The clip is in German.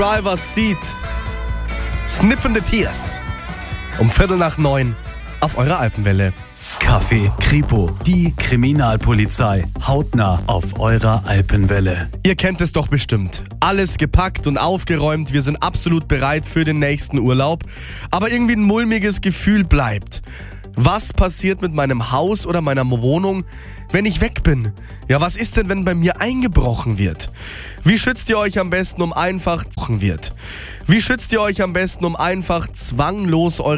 Driver's Seat. Sniffende Tears. Um 8:15 auf eurer Alpenwelle. Café Kripo, die Kriminalpolizei, hautnah auf eurer Alpenwelle. Ihr kennt es doch bestimmt. Alles gepackt und aufgeräumt, wir sind absolut bereit für den nächsten Urlaub. Aber irgendwie ein mulmiges Gefühl bleibt. Was passiert mit meinem Haus oder meiner Wohnung, wenn ich weg bin? Ja, was ist denn, wenn bei mir eingebrochen wird? Wie schützt ihr euch am besten, um einfach zwanglos eure